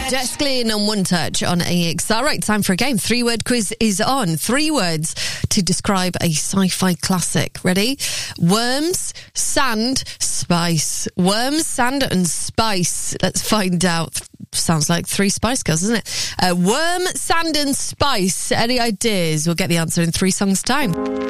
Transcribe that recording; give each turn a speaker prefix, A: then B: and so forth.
A: Jess Glynn on One Touch on AX. All right, time for a game. 3-word quiz is on. 3 words to describe a sci-fi classic. Ready? Worms, sand, spice. Worms, sand and spice. Let's find out. Sounds like 3 Spice Girls, doesn't it? Worm, sand and spice. Any ideas? We'll get the answer in 3 songs' time.